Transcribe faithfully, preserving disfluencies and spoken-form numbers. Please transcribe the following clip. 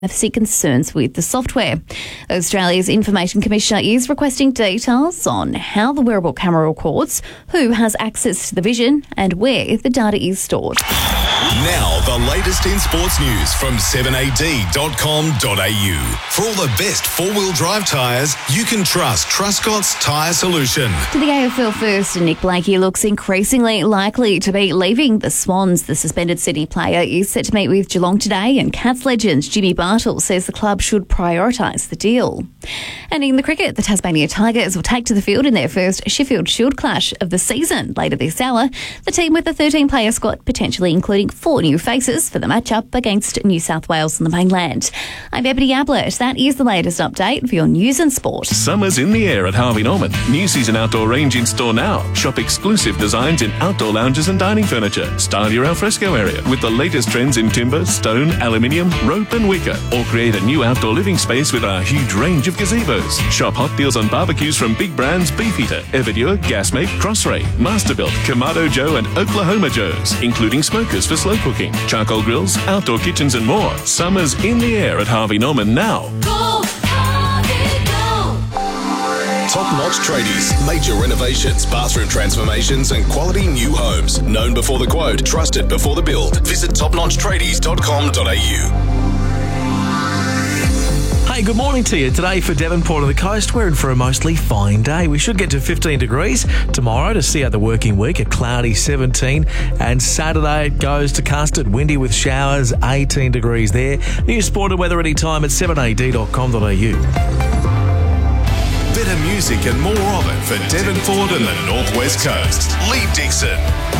privacy concerns with the software. Australia's Information Commissioner is requesting details on how the wearable camera records, who has access to the vision, and where the data is stored. Now, the latest in sports news from seven A D dot com dot A U. For all the best four-wheel drive tyres, you can trust Truscott's Tyre Solution. To the A F L first, Nick Blakey looks increasingly likely to be leaving the Swans. The suspended Sydney player is set to meet with Geelong today, and Cats legend Jimmy Bartle says the club should prioritise the deal. And in the cricket, the Tasmania Tigers will take to the field in their first Sheffield Shield clash of the season later this hour. The team with a thirteen-player squad, potentially including four new faces for the matchup against New South Wales on the mainland. I'm Ebony Ablett. That is the latest update for your news and sport. Summer's in the air at Harvey Norman. New season outdoor range in store now. Shop exclusive designs in outdoor lounges and dining furniture. Style your alfresco area with the latest trends in timber, stone, aluminium, rope and wicker. Or create a new outdoor living space with our huge range of gazebos. Shop hot deals on barbecues from big brands Beefeater, Everdure, Gasmate, Crossray, Masterbuilt, Kamado Joe and Oklahoma Joe's, including smokers for slow cooking, charcoal grills, outdoor kitchens and more. Summer's in the air at Harvey Norman now. Go, Harvey, go! Top-notch tradies, major renovations, bathroom transformations and quality new homes. Known before the quote, trusted before the build. Visit top notch tradies dot com dot A U. Hey, good morning to you. Today for Devonport and the coast, we're in for a mostly fine day. We should get to fifteen degrees tomorrow to see out the working week, a cloudy seventeen. And Saturday it goes to custard, windy with showers, eighteen degrees there. New sport and weather anytime at seven A D dot com dot A U. Better music and more of it for Devonport and the Northwest Coast. Lee Dixon.